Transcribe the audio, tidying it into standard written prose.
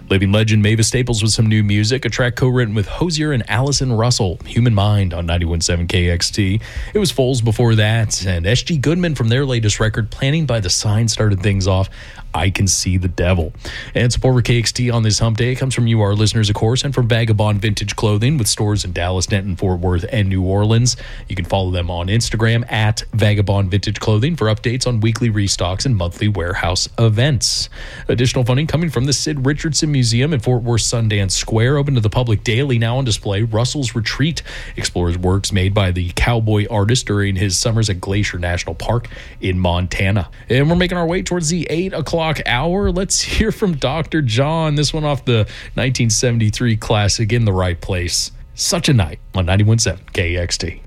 Living legend Mavis Staples with some new music, a track co-written with Hozier and Allison Russell, Human Mind on 91.7 KXT. It was Foles before that, and S.G. Goodman from their latest record, Planning by the Sign, started things off. I Can See the Devil. And support for KXT on this hump day comes from you, our listeners, of course, and from Vagabond Vintage Clothing with stores in Dallas, Denton, Fort Worth, and New Orleans. You can follow them on Instagram at Vagabond Vintage Clothing for updates on weekly restocks and monthly warehouse events. Additional funding coming from the Sid Richardson Museum in Fort Worth Sundance Square, open to the public daily, now on display. Russell's Retreat explores works made by the cowboy artist during his summers at Glacier National Park in Montana. And we're making our way towards the 8 o'clock hour. Let's hear from Dr. John. This one off the 1973 classic, In the Right Place. Such a Night on 91.7 KXT.